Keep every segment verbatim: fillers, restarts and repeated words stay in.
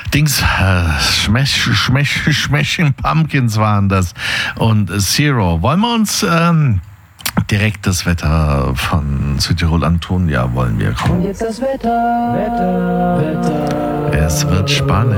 Dings, äh, Smash, Smash, Smashing Pumpkins waren das und Zero. Wollen wir uns ähm, direkt das Wetter von Südtirol antun? Ja, wollen wir. Und jetzt das Wetter. Wetter. Wetter. Es wird spannend.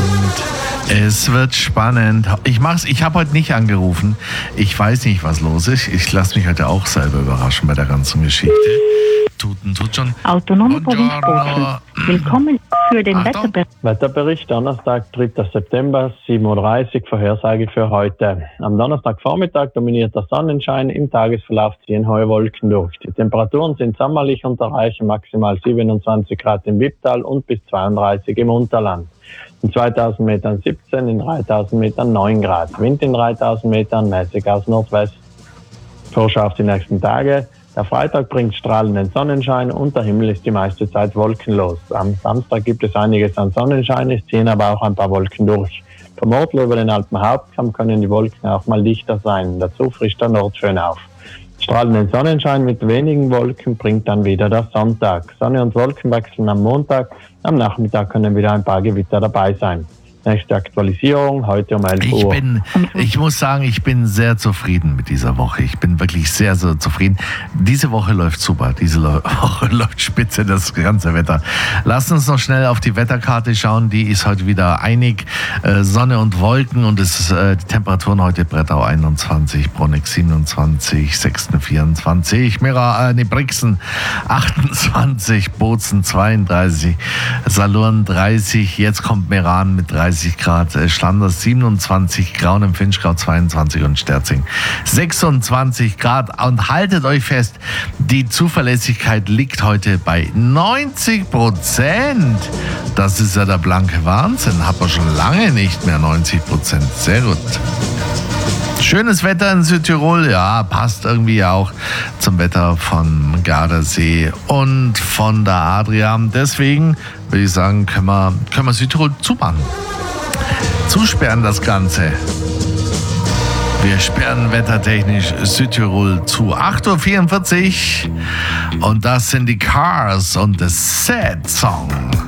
Es wird spannend. Ich mach's, ich habe heute nicht angerufen. Ich weiß nicht, was los ist. Ich lasse mich heute auch selber überraschen bei der ganzen Geschichte. Tuten tut schon. Autonome Provinz Bozen. Willkommen für den Wetterbericht. Wetterbericht Donnerstag, dritter September, sieben Uhr dreißig, Vorhersage für heute. Am Donnerstagvormittag dominiert der Sonnenschein, im Tagesverlauf ziehen hohe Wolken durch. Die Temperaturen sind sommerlich und erreichen maximal siebenundzwanzig Grad im Wipptal und bis zweiunddreißig im Unterland. In zweitausend Metern siebzehn, in dreitausend Metern neun Grad. Wind in dreitausend Metern, mäßig aus Nordwest. Vorschau auf die nächsten Tage. Der Freitag bringt strahlenden Sonnenschein und der Himmel ist die meiste Zeit wolkenlos. Am Samstag gibt es einiges an Sonnenschein, es ziehen aber auch ein paar Wolken durch. Vom Ortler über den Alpenhauptkamm können die Wolken auch mal dichter sein. Dazu frischt der Nordföhn auf. Strahlenden Sonnenschein mit wenigen Wolken bringt dann wieder der Sonntag. Sonne und Wolken wechseln am Montag. Am Nachmittag können wieder ein paar Gewitter dabei sein. Nächste Aktualisierung heute um elf Uhr. Ich bin, ich muss sagen, ich bin sehr zufrieden mit dieser Woche. Ich bin wirklich sehr, sehr zufrieden. Diese Woche läuft super. Diese Woche läuft spitze, das ganze Wetter. Lasst uns noch schnell auf die Wetterkarte schauen. Die ist heute wieder einig. Äh, Sonne und Wolken und es ist, äh, die Temperaturen heute Brettau einundzwanzig, Bronix siebenundzwanzig, Sexten vierundzwanzig, Mira, äh, nee, Brixen achtundzwanzig, Bozen zweiunddreißig, Salurn dreißig, jetzt kommt Meran mit dreißig Grad, Schlanders siebenundzwanzig, Graun im Finchgau zweiundzwanzig und Sterzing sechsundzwanzig Grad. Und haltet euch fest, die Zuverlässigkeit liegt heute bei neunzig Prozent. Das ist ja der blanke Wahnsinn. Hat man schon lange nicht mehr neunzig Prozent. Sehr gut. Schönes Wetter in Südtirol, ja, passt irgendwie auch zum Wetter von Gardasee und von der Adria. Deswegen würde ich sagen, können wir, können wir Südtirol zumachen. Zusperren das Ganze. Wir sperren wettertechnisch Südtirol zu. acht Uhr vierundvierzig und das sind die Cars und The Sad Song.